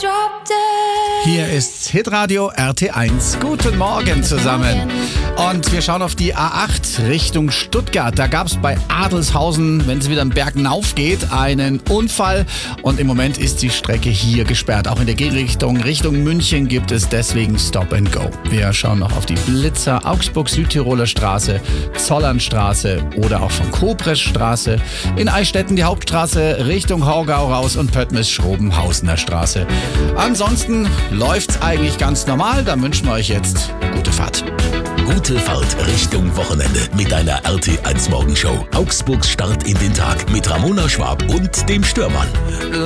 Hier ist Hitradio RT1. Guten Morgen zusammen. Und wir schauen auf die A8 Richtung Stuttgart. Da gab es bei Adelshausen, wenn es wieder einen Berg hinauf geht, einen Unfall. Und im Moment ist die Strecke hier gesperrt. Auch in der Gegenrichtung Richtung München gibt es deswegen Stop and Go. Wir schauen noch auf die Blitzer, Augsburg-Südtiroler Straße, Zollernstraße oder auch von Kobreszstraße. In Eichstätten die Hauptstraße Richtung Horgau raus und Pöttmes-Schrobenhausener Straße. Ansonsten läuft's eigentlich ganz normal. Da wünschen wir euch jetzt gute Fahrt. Gute Fahrt Richtung Wochenende mit deiner RT1 Morgenshow. Augsburgs Start in den Tag mit Ramona Schwab und dem Störmann.